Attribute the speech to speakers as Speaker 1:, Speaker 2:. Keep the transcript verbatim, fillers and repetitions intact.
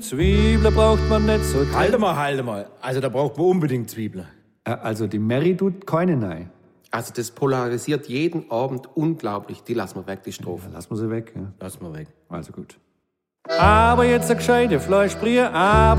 Speaker 1: Zwiebeln braucht man nicht so.
Speaker 2: Halte mal, halte mal. Also da braucht man unbedingt Zwiebeln.
Speaker 1: Äh, Also die Mary tut keine rein.
Speaker 3: Also das polarisiert jeden Abend unglaublich. Die lassen wir weg, die Strophe.
Speaker 1: Lass mal sie weg. Ja.
Speaker 2: Lass mal weg.
Speaker 1: Also gut. Aber jetzt eine gescheite Fleischbrie, aber